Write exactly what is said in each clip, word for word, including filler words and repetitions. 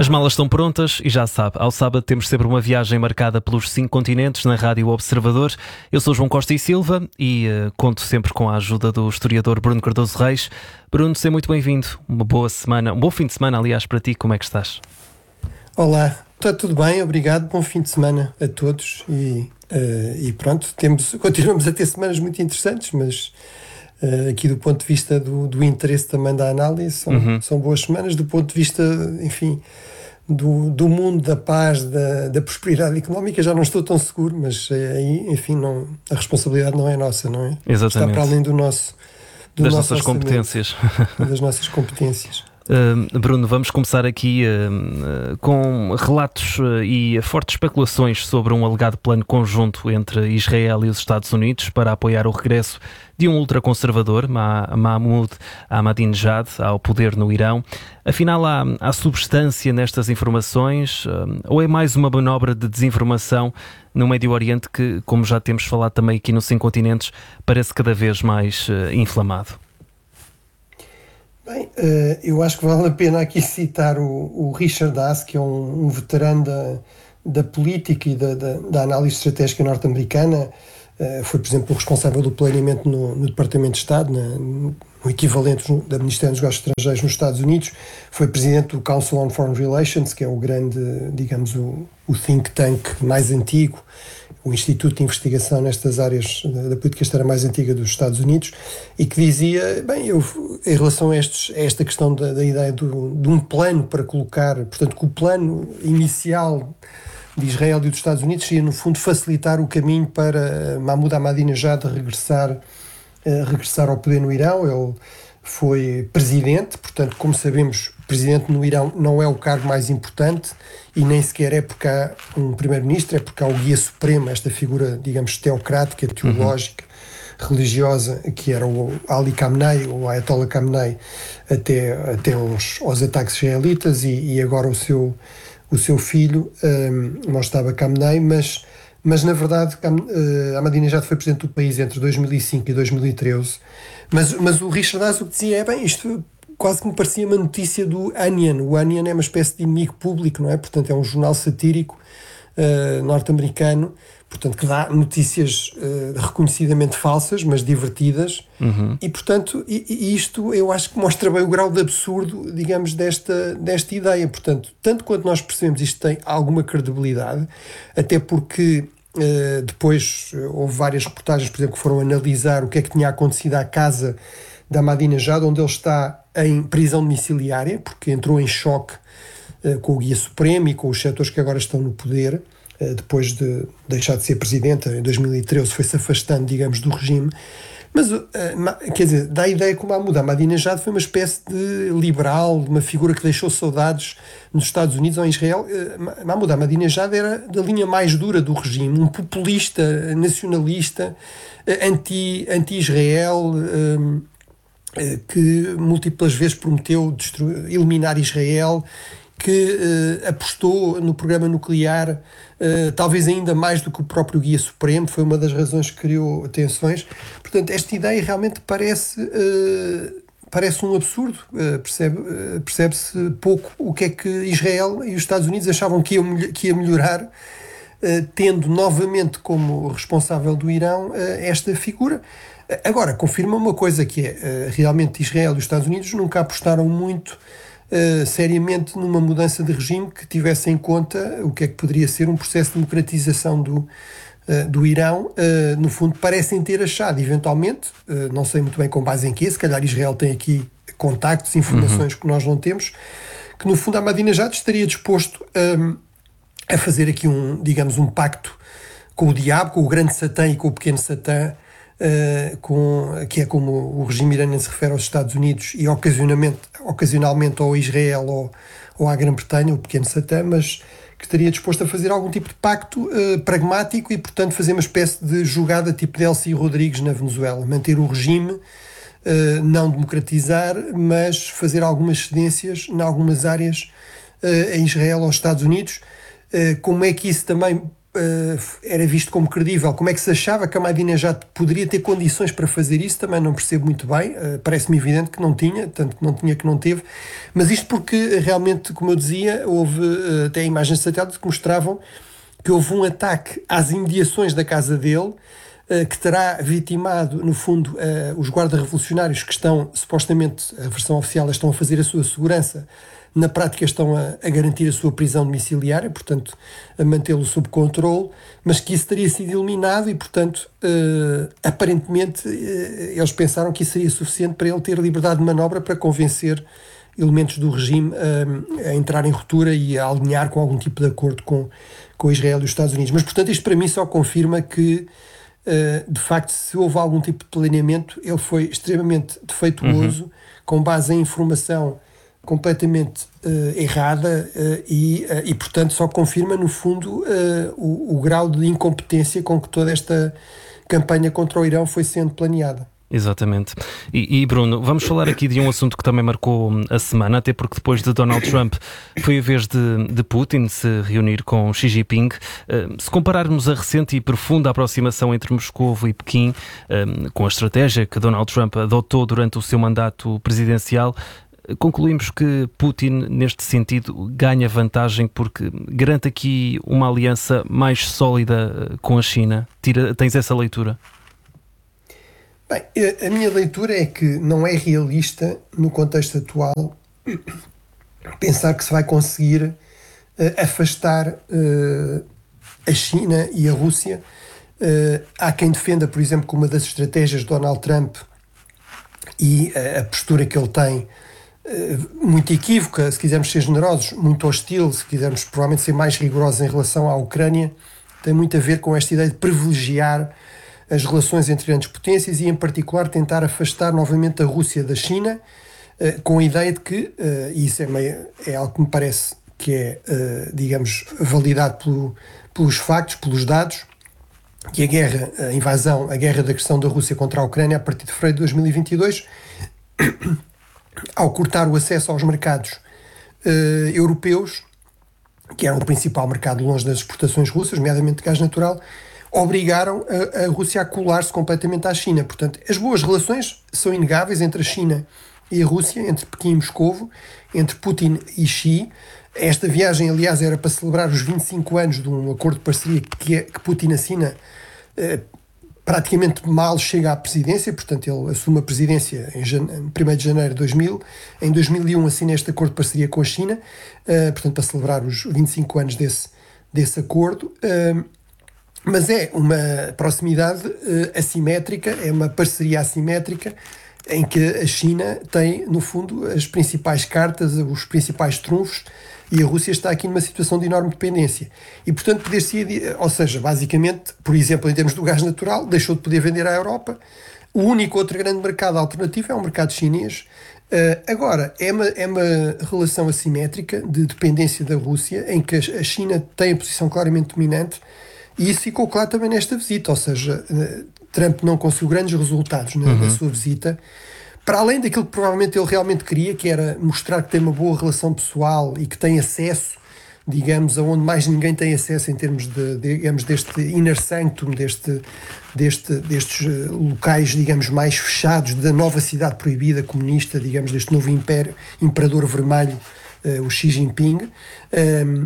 As malas estão prontas e já sabe, ao sábado temos sempre uma viagem marcada pelos cinco continentes na Rádio Observador. Eu sou João Costa e Silva e uh, conto sempre com a ajuda do historiador Bruno Cardoso Reis. Bruno, seja muito bem-vindo. Uma boa semana, um bom fim de semana, aliás, para ti. Como é que estás? Olá, está tudo bem, obrigado. Bom fim de semana a todos e, uh, e pronto, temos, continuamos a ter semanas muito interessantes, mas uh, aqui do ponto de vista do, do interesse também da análise, são, uhum. são boas semanas. Do ponto de vista, enfim, do, do mundo da paz, da, da prosperidade económica, já não estou tão seguro, mas aí, enfim, não, a responsabilidade não é nossa, não é? Exatamente. Está para além do nosso do das nosso nossas competências. Das nossas competências. Uh, Bruno, vamos começar aqui uh, uh, com relatos uh, e fortes especulações sobre um alegado plano conjunto entre Israel e os Estados Unidos para apoiar o regresso de um ultraconservador, Mahmoud Ahmadinejad, ao poder no Irão. Afinal, há, há substância nestas informações uh, ou é mais uma manobra de desinformação no Médio Oriente que, como já temos falado também aqui nos cinco continentes, parece cada vez mais uh, inflamado? Bem, eu acho que vale a pena aqui citar o, o Richard Haass, que é um, um veterano da, da política e da, da, da análise estratégica norte-americana. Foi, por exemplo, o responsável do planeamento no, no Departamento de Estado, na, no equivalente da Ministério dos Negócios Estrangeiros nos Estados Unidos. Foi presidente do Council on Foreign Relations, que é o grande, digamos, o, o think tank mais antigo, o Instituto de Investigação nestas áreas da, da política externa mais antiga dos Estados Unidos, e que dizia, bem, eu, em relação a, estes, a esta questão da, da ideia do, de um plano para colocar, portanto, que o plano inicial de Israel e dos Estados Unidos seria, no fundo, facilitar o caminho para Mahmoud Ahmadinejad regressar, uh, regressar ao poder no Irão. Ele foi presidente, portanto, como sabemos, presidente no Irão não é o cargo mais importante e nem sequer é porque há um primeiro-ministro, é porque há o guia supremo, esta figura, digamos, teocrática, teológica, uhum. religiosa, que era o Ali Khamenei, o Ayatollah Khamenei, até, até aos, aos ataques israelitas, e, e agora o seu, o seu filho, um, Mojtaba Khamenei, mas, mas na verdade uh, Ahmadinejad foi presidente do país entre dois mil e cinco e dois mil e treze, mas, mas o Richard Haass o que dizia é, bem, isto quase que me parecia uma notícia do Onion. O Onion é uma espécie de inimigo público, não é? Portanto, é um jornal satírico uh, norte-americano, portanto, que dá notícias uh, reconhecidamente falsas, mas divertidas, uhum. e, portanto, e, e isto eu acho que mostra bem o grau de absurdo, digamos, desta, desta ideia. Portanto, tanto quanto nós percebemos, isto tem alguma credibilidade, até porque uh, depois uh, houve várias reportagens, por exemplo, que foram analisar o que é que tinha acontecido à casa da Ahmadinejad, onde ele está em prisão domiciliária, porque entrou em choque uh, com o guia supremo e com os setores que agora estão no poder, uh, depois de deixar de ser presidente, em dois mil e treze foi-se afastando, digamos, do regime. Mas, uh, quer dizer, dá a ideia que o Mahmoud Ahmadinejad foi uma espécie de liberal, uma figura que deixou saudades nos Estados Unidos ou em Israel. Uh, Mahmoud Ahmadinejad era da linha mais dura do regime, um populista, nacionalista, uh, anti, anti-Israel, uh, que múltiplas vezes prometeu destruir, eliminar Israel, que uh, apostou no programa nuclear, uh, talvez ainda mais do que o próprio Guia Supremo, foi uma das razões que criou tensões. Portanto, esta ideia realmente parece, uh, parece um absurdo, uh, percebe, uh, percebe-se pouco o que é que Israel e os Estados Unidos achavam que ia, que ia melhorar, uh, tendo novamente como responsável do Irão uh, esta figura. Agora, confirma uma coisa que é, realmente Israel e os Estados Unidos nunca apostaram muito uh, seriamente numa mudança de regime que tivesse em conta o que é que poderia ser um processo de democratização do, uh, do Irão. Uh, no fundo, parecem ter achado, eventualmente, uh, não sei muito bem com base em quê, se calhar Israel tem aqui contactos, informações uhum. que nós não temos, que no fundo Ahmadinejad estaria disposto um, a fazer aqui um, digamos, um pacto com o diabo, com o grande Satã e com o pequeno Satã, Uh, com, que é como o regime iraniano se refere aos Estados Unidos e ocasionalmente, ocasionalmente ao Israel ou, ou à Grã-Bretanha, o pequeno Satã, mas que estaria disposto a fazer algum tipo de pacto uh, pragmático e, portanto, fazer uma espécie de jogada tipo Delcy Rodrigues na Venezuela, manter o regime, uh, não democratizar, mas fazer algumas cedências em algumas áreas uh, em Israel ou aos Estados Unidos. Uh, como é que isso também uh, era visto como credível? Como é que se achava que Ahmadinejad poderia ter condições para fazer isso? Também não percebo muito bem. Uh, parece-me evidente que não tinha, tanto que não tinha que não teve. Mas isto porque realmente, como eu dizia, houve uh, até imagens de satélite que mostravam que houve um ataque às imediações da casa dele, que terá vitimado, no fundo, os guardas revolucionários que estão, supostamente, a versão oficial, estão a fazer a sua segurança, na prática estão a, a garantir a sua prisão domiciliária, portanto, a mantê-lo sob controle, mas que isso teria sido eliminado e, portanto, aparentemente, eles pensaram que isso seria suficiente para ele ter liberdade de manobra para convencer elementos do regime a, a entrar em ruptura e a alinhar com algum tipo de acordo com, com Israel e os Estados Unidos. Mas, portanto, isto para mim só confirma que Uh, de facto, se houve algum tipo de planeamento, ele foi extremamente defeituoso, uhum. com base em informação completamente uh, errada uh, e, uh, e, portanto, só confirma, no fundo, uh, o, o grau de incompetência com que toda esta campanha contra o Irão foi sendo planeada. Exatamente. E, e Bruno, vamos falar aqui de um assunto que também marcou a semana, até porque depois de Donald Trump foi a vez de, de Putin se reunir com Xi Jinping. Uh, se compararmos a recente e profunda aproximação entre Moscou e Pequim, uh, com a estratégia que Donald Trump adotou durante o seu mandato presidencial, concluímos que Putin, neste sentido, ganha vantagem porque garante aqui uma aliança mais sólida com a China. Tira, tens essa leitura? Bem, a minha leitura é que não é realista, no contexto atual, pensar que se vai conseguir uh, afastar uh, a China e a Rússia. Uh, há quem defenda, por exemplo, que uma das estratégias de Donald Trump e uh, a postura que ele tem, uh, muito equívoca, se quisermos ser generosos, muito hostil, se quisermos provavelmente ser mais rigorosos em relação à Ucrânia, tem muito a ver com esta ideia de privilegiar as relações entre grandes potências e, em particular, tentar afastar novamente a Rússia da China, uh, com a ideia de que, uh, e isso é, meio, é algo que me parece que é, uh, digamos, validado pelo, pelos factos, pelos dados, que a guerra, a invasão, a guerra de agressão da Rússia contra a Ucrânia a partir de fevereiro de dois mil e vinte e dois, ao cortar o acesso aos mercados uh, europeus, que eram o principal mercado longe das exportações russas, nomeadamente de gás natural, obrigaram a, a Rússia a colar-se completamente à China. Portanto, as boas relações são inegáveis entre a China e a Rússia, entre Pequim e Moscovo, entre Putin e Xi. Esta viagem, aliás, era para celebrar os vinte e cinco anos de um acordo de parceria que, é, que Putin assina eh, praticamente mal chega à presidência, portanto ele assume a presidência em, jane... em primeiro de janeiro de dois mil. Em dois mil e um assina este acordo de parceria com a China, eh, portanto para celebrar os vinte e cinco anos desse, desse acordo. Eh, Mas é uma proximidade uh, assimétrica, é uma parceria assimétrica em que a China tem, no fundo, as principais cartas, os principais trunfos, e a Rússia está aqui numa situação de enorme dependência. E, portanto, poder-se, ou seja, basicamente, por exemplo, em termos do gás natural, deixou de poder vender à Europa. O único outro grande mercado alternativo é o mercado chinês. Uh, agora, é uma, é uma relação assimétrica de dependência da Rússia, em que a China tem a posição claramente dominante. E isso ficou claro também nesta visita, ou seja, Trump não conseguiu grandes resultados na, uhum. na sua visita, para além daquilo que provavelmente ele realmente queria, que era mostrar que tem uma boa relação pessoal e que tem acesso, digamos, aonde mais ninguém tem acesso em termos de, digamos, deste inner sanctum, deste, deste, destes locais, digamos, mais fechados, da nova cidade proibida comunista, digamos, deste novo império, imperador vermelho, uh, o Xi Jinping. Um,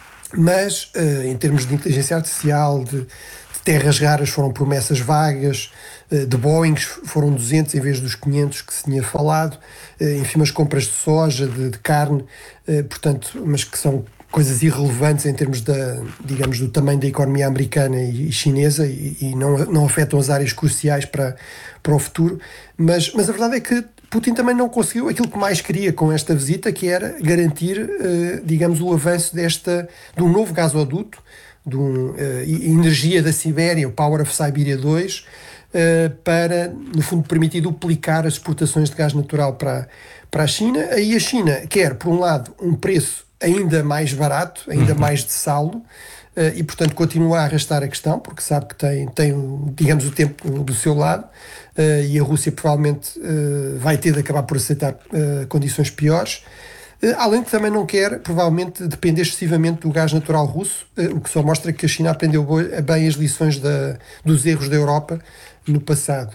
Mas, uh, em termos de inteligência artificial, de, de terras raras foram promessas vagas, uh, de Boeings foram duzentos em vez dos quinhentos que se tinha falado, uh, enfim, as compras de soja, de, de carne, uh, portanto, mas que são coisas irrelevantes em termos da, digamos, do tamanho da economia americana e, e chinesa e, e não, não afetam as áreas cruciais para, para o futuro, mas, mas a verdade é que Putin também não conseguiu aquilo que mais queria com esta visita, que era garantir, uh, digamos, o avanço desta, de um novo gasoduto, de um, uh, energia da Sibéria, o Power of Siberia dois, uh, para, no fundo, permitir duplicar as exportações de gás natural para, para a China. Aí a China quer, por um lado, um preço ainda mais barato, ainda uhum. mais de saldo, Uh, e, portanto, continua a arrastar a questão, porque sabe que tem, tem digamos, o tempo do seu lado, uh, e a Rússia provavelmente uh, vai ter de acabar por aceitar uh, condições piores. Além de que também não quer, provavelmente, depender excessivamente do gás natural russo, o que só mostra que a China aprendeu bem as lições da, dos erros da Europa no passado.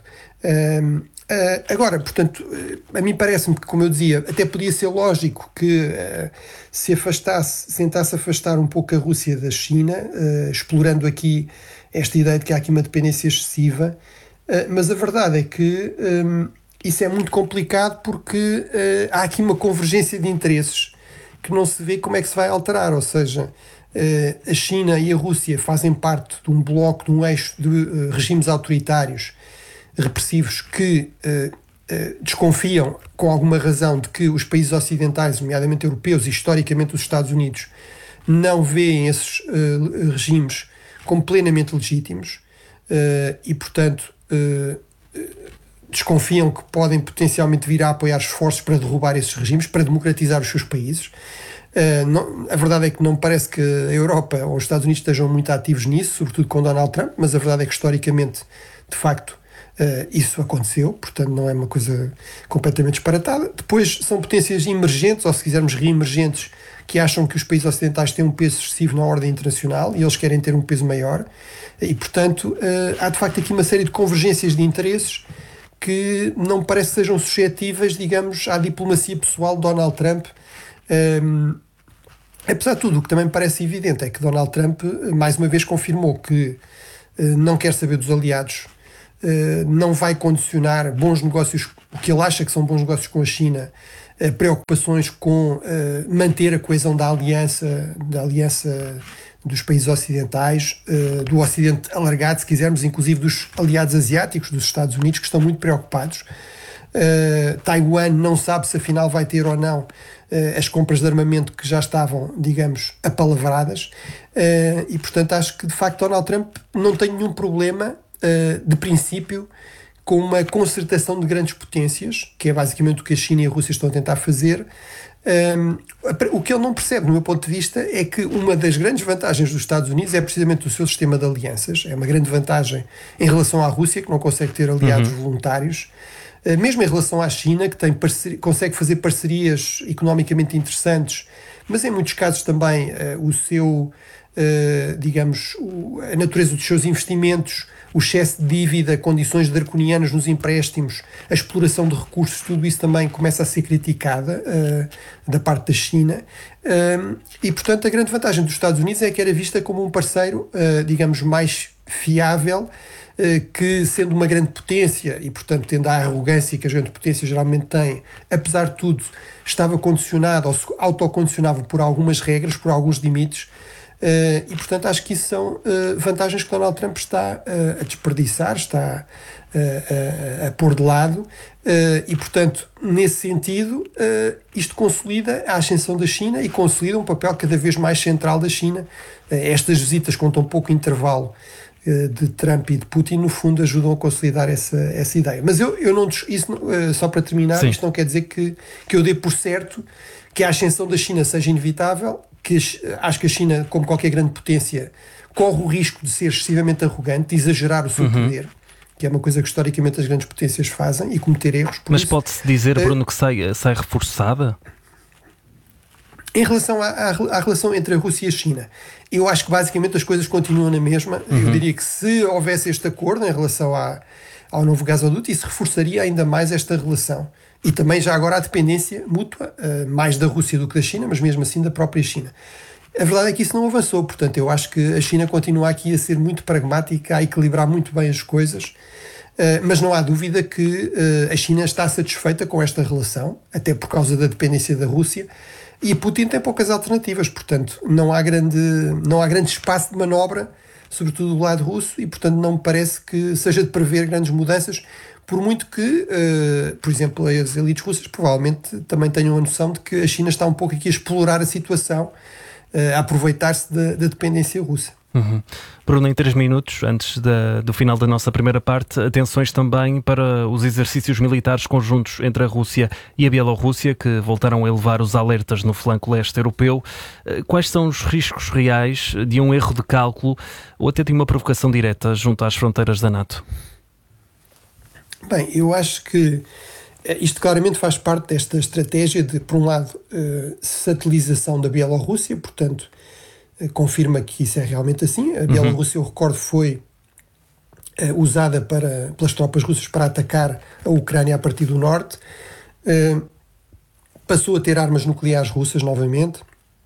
Agora, portanto, a mim parece-me que, como eu dizia, até podia ser lógico que se afastasse, se tentasse afastar um pouco a Rússia da China, explorando aqui esta ideia de que há aqui uma dependência excessiva, mas a verdade é que isso é muito complicado porque uh, há aqui uma convergência de interesses que não se vê como é que se vai alterar, ou seja, uh, a China e a Rússia fazem parte de um bloco, de um eixo de uh, regimes autoritários repressivos que uh, uh, desconfiam, com alguma razão, de que os países ocidentais, nomeadamente europeus e historicamente os Estados Unidos, não veem esses uh, regimes como plenamente legítimos uh, e, portanto, uh, desconfiam que podem potencialmente vir a apoiar esforços para derrubar esses regimes, para democratizar os seus países. Uh, não, a verdade é que não parece que a Europa ou os Estados Unidos estejam muito ativos nisso, sobretudo com Donald Trump, mas a verdade é que historicamente, de facto, uh, isso aconteceu, portanto não é uma coisa completamente disparatada. Depois são potências emergentes, ou se quisermos reemergentes, que acham que os países ocidentais têm um peso excessivo na ordem internacional e eles querem ter um peso maior. E, portanto, uh, há de facto aqui uma série de convergências de interesses que não parece que sejam suscetíveis, digamos, à diplomacia pessoal de Donald Trump. Um, apesar de tudo, o que também me parece evidente é que Donald Trump, mais uma vez, confirmou que uh, não quer saber dos aliados, uh, não vai condicionar bons negócios, o que ele acha que são bons negócios com a China, uh, preocupações com uh, manter a coesão da aliança, da aliança dos países ocidentais, uh, do Ocidente alargado, se quisermos, inclusive dos aliados asiáticos, dos Estados Unidos, que estão muito preocupados. Uh, Taiwan não sabe se afinal vai ter ou não uh, as compras de armamento que já estavam, digamos, apalavradas. Uh, e, portanto, acho que, de facto, Donald Trump não tem nenhum problema, uh, de princípio, com uma concertação de grandes potências, que é basicamente o que a China e a Rússia estão a tentar fazer. Um, o que ele não percebe, no meu ponto de vista, é que uma das grandes vantagens dos Estados Unidos é precisamente o seu sistema de alianças. É uma grande vantagem em relação à Rússia, que não consegue ter aliados uhum. voluntários, uh, mesmo em relação à China, que tem parceria, consegue fazer parcerias economicamente interessantes, mas em muitos casos também uh, o seu, uh, digamos, o, a natureza dos seus investimentos, o excesso de dívida, condições draconianas nos empréstimos, a exploração de recursos, tudo isso também começa a ser criticada uh, da parte da China. Uh, e, portanto, a grande vantagem dos Estados Unidos é que era vista como um parceiro, uh, digamos, mais fiável, uh, que, sendo uma grande potência e, portanto, tendo a arrogância que as grandes potências geralmente têm, apesar de tudo, estava condicionado ou se autocondicionava por algumas regras, por alguns limites. Uh, e, portanto, acho que isso são uh, vantagens que Donald Trump está uh, a desperdiçar, está uh, a, a pôr de lado. Uh, e, portanto, nesse sentido, uh, isto consolida a ascensão da China e consolida um papel cada vez mais central da China. Uh, estas visitas com tão pouco intervalo uh, de Trump e de Putin, no fundo, ajudam a consolidar essa, essa ideia. Mas eu, eu não... Isso, uh, só para terminar, Sim. isto não quer dizer que, que eu dê por certo que a ascensão da China seja inevitável, que acho que a China, como qualquer grande potência, corre o risco de ser excessivamente arrogante, de exagerar o seu uhum. poder, que é uma coisa que historicamente as grandes potências fazem, e cometer erros. Por Mas isso, pode-se dizer, Bruno, que sai, sai reforçada? Em relação à, à, à relação entre a Rússia e a China, eu acho que basicamente as coisas continuam na mesma. Uhum. Eu diria que se houvesse este acordo em relação à, ao novo gasoduto, isso reforçaria ainda mais esta relação. E também já agora a dependência mútua, uh, mais da Rússia do que da China, mas mesmo assim da própria China. A verdade é que isso não avançou, portanto eu acho que a China continua aqui a ser muito pragmática, a equilibrar muito bem as coisas, uh, mas não há dúvida que uh, a China está satisfeita com esta relação, até por causa da dependência da Rússia, e Putin tem poucas alternativas, portanto não há grande, não há grande espaço de manobra, sobretudo do lado russo, e portanto não me parece que seja de prever grandes mudanças, por muito que, uh, por exemplo, as elites russas provavelmente também tenham a noção de que a China está um pouco aqui a explorar a situação, uh, a aproveitar-se da, da dependência russa. Uhum. Bruno, em três minutos, antes da, do final da nossa primeira parte, atenções também para os exercícios militares conjuntos entre a Rússia e a Bielorrússia, que voltaram a elevar os alertas no flanco leste europeu. Quais são os riscos reais de um erro de cálculo ou até de uma provocação direta junto às fronteiras da NATO? Bem, eu acho que Isto claramente faz parte desta estratégia de, por um lado, uh, satelização da Bielorrússia, portanto, uh, confirma que isso é realmente assim. A Bielorrússia, uhum. eu recordo, foi uh, usada para, pelas tropas russas para atacar a Ucrânia a partir do norte. Uh, passou a ter armas nucleares russas novamente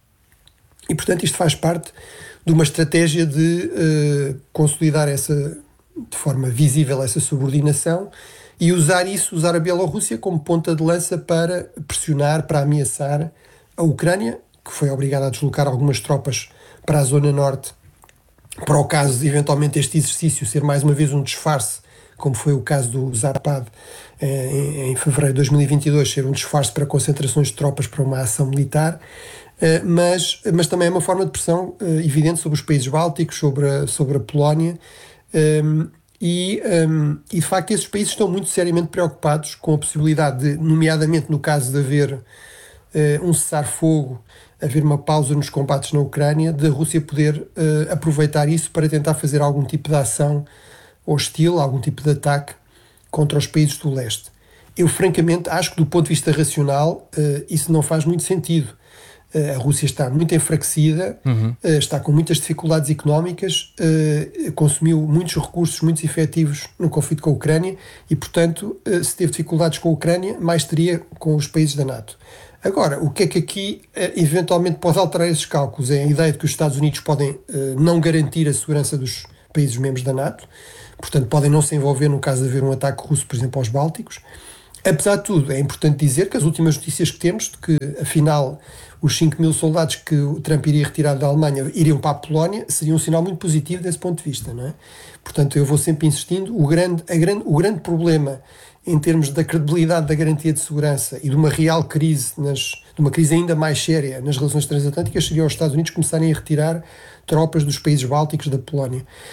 e, portanto, isto faz parte de uma estratégia de uh, consolidar essa, de forma visível essa subordinação e usar isso, usar a Bielorrússia como ponta de lança para pressionar, para ameaçar a Ucrânia, que foi obrigada a deslocar algumas tropas para a zona norte, para o caso de eventualmente este exercício ser mais uma vez um disfarce, como foi o caso do Zarpad eh, em, em fevereiro de dois mil e vinte e dois, ser um disfarce para concentrações de tropas para uma ação militar, eh, mas, mas também é uma forma de pressão eh, evidente sobre os países bálticos, sobre a, sobre a Polónia, eh, E, um, e de facto esses países estão muito seriamente preocupados com a possibilidade de, nomeadamente no caso de haver uh, um cessar-fogo, haver uma pausa nos combates na Ucrânia, da Rússia poder uh, aproveitar isso para tentar fazer algum tipo de ação hostil, algum tipo de ataque contra os países do leste. Eu francamente acho que do ponto de vista racional uh, isso não faz muito sentido. A Rússia está muito enfraquecida, uhum. está com muitas dificuldades económicas, consumiu muitos recursos, muitos efetivos no conflito com a Ucrânia e, portanto, se teve dificuldades com a Ucrânia, mais teria com os países da NATO. Agora, o que é que aqui eventualmente pode alterar esses cálculos? É a ideia de que os Estados Unidos podem não garantir a segurança dos países membros da NATO, portanto, podem não se envolver no caso de haver um ataque russo, por exemplo, aos Bálticos. Apesar de tudo, é importante dizer que as últimas notícias que temos, de que, afinal, os cinco mil soldados que o Trump iria retirar da Alemanha iriam para a Polónia, seria um sinal muito positivo desse ponto de vista, não é? Portanto, eu vou sempre insistindo, o grande, a grande, o grande problema em termos da credibilidade da garantia de segurança e de uma real crise, nas, de uma crise ainda mais séria nas relações transatlânticas, seria os Estados Unidos começarem a retirar tropas dos países bálticos da Polónia.